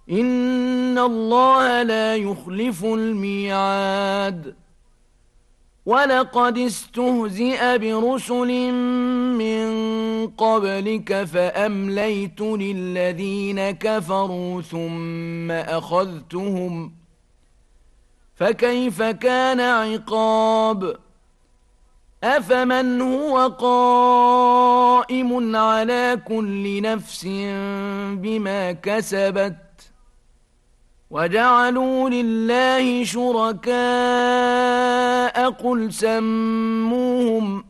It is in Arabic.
إن الله لا يخلف الميعاد. ولقد استهزئ برسل من قبلك فأمليت للذين كفروا ثم أخذتهم فكيف كان عقاب. أفمن هو قائم على كل نفس بما كسبت وجعلوا لله شركاء قل سموهم